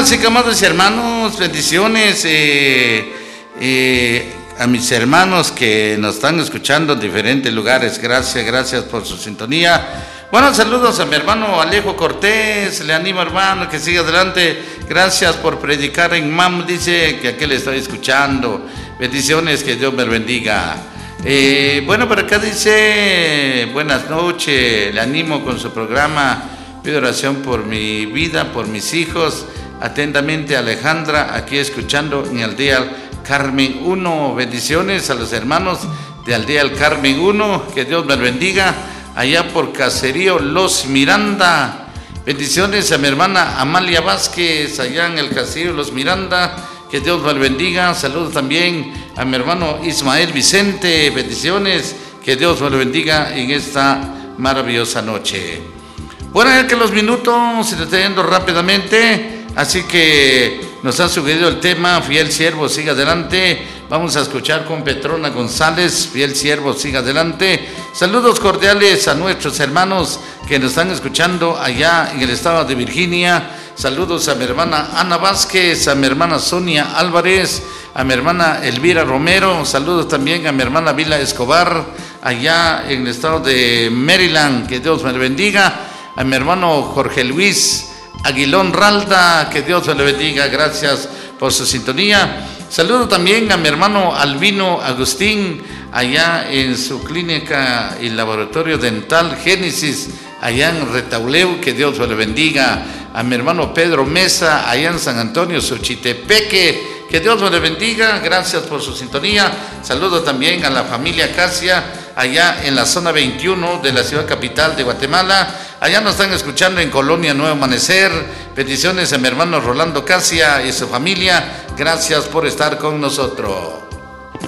Damas y camados y hermanos, bendiciones a mis hermanos que nos están escuchando en diferentes lugares. Gracias por su sintonía. Buenos saludos a mi hermano Alejo Cortés. Le animo, hermano, que siga adelante. Gracias por predicar en MAM. Dice que aquí le estoy escuchando. Bendiciones, que Dios me bendiga. Bueno, por acá dice: buenas noches, le animo con su programa. Pido oración por mi vida, por mis hijos. Atentamente, Alejandra, aquí escuchando en Aldea Carmen 1. Bendiciones a los hermanos de Aldea Carmen 1. Que Dios me bendiga. Allá por Caserío Los Miranda. Bendiciones a mi hermana Amalia Vázquez, allá en el Caserío Los Miranda. Que Dios me bendiga. Saludos también a mi hermano Ismael Vicente. Bendiciones. Que Dios me bendiga en esta maravillosa noche. Bueno, ya que los minutos se están yendo rápidamente, así que nos han sugerido el tema Fiel Siervo, siga adelante. Vamos a escuchar con Petrona González, Fiel Siervo, siga adelante. Saludos cordiales a nuestros hermanos que nos están escuchando allá en el estado de Virginia. Saludos a mi hermana Ana Vázquez, a mi hermana Sonia Álvarez, a mi hermana Elvira Romero. Saludos también a mi hermana Vila Escobar, allá en el estado de Maryland. Que Dios me bendiga. A mi hermano Jorge Luis Aguilón Ralda, que Dios le bendiga. Gracias por su sintonía. Saludo también a mi hermano Albino Agustín, allá en su clínica y laboratorio dental Génesis, allá en Retauleu. Que Dios le bendiga. A mi hermano Pedro Mesa, allá en San Antonio Xochitepeque. Que Dios le bendiga. Gracias por su sintonía. Saludo también a la familia Casia, allá en la zona 21 de la ciudad capital de Guatemala. Allá nos están escuchando en Colonia Nuevo Amanecer. Bendiciones a mi hermano Rolando Casia y su familia. Gracias por estar con nosotros.